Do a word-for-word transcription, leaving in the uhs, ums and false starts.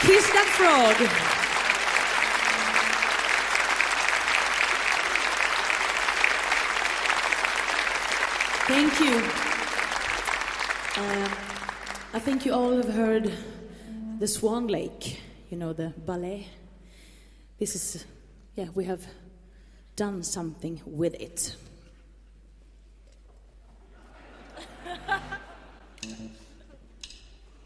Kiss That Frog. Thank you. Um, I think you all have heard the Swan Lake, you know, the ballet. This is, yeah, we have done something with it.